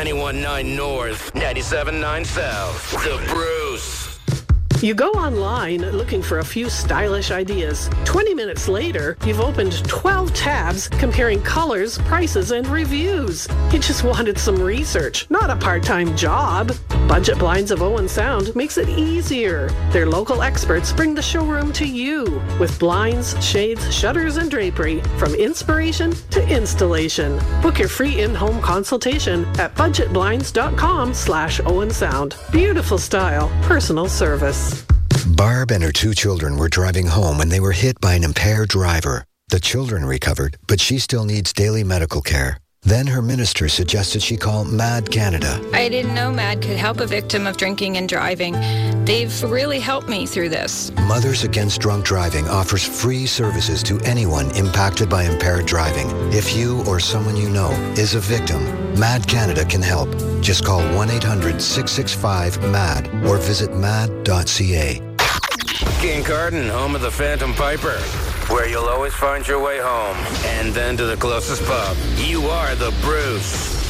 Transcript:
91.9 North, 97.9 South. The Bruce. You go online looking for a few stylish ideas. 20 minutes later, you've opened 12 tabs comparing colors, prices, and reviews. You just wanted some research, not a part-time job. Budget Blinds of Owen Sound makes it easier. Their local experts bring the showroom to you with blinds, shades, shutters, and drapery from inspiration to installation. Book your free in-home consultation at budgetblinds.com/Owen Sound. Beautiful style, personal service. Barb and her 2 children were driving home when they were hit by an impaired driver. The children recovered, but she still needs daily medical care. Then her minister suggested she call MAD Canada. I didn't know MAD could help a victim of drinking and driving. They've really helped me through this. Mothers Against Drunk Driving offers free services to anyone impacted by impaired driving. If you or someone you know is a victim, MAD Canada can help. Just call 1-800-665-MAD or visit mad.ca. Kincardine, home of the Phantom Piper, where you'll always find your way home, and then to the closest pub. You are the Bruce.